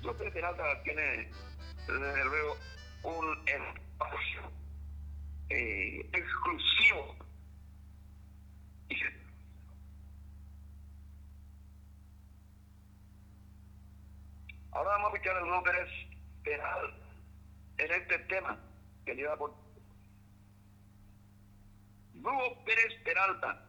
López Peralta tiene, desde luego, un espacio exclusivo. Ahora vamos a escuchar a Lugo Pérez Peralta en este tema que lleva por Lugo Pérez Peralta.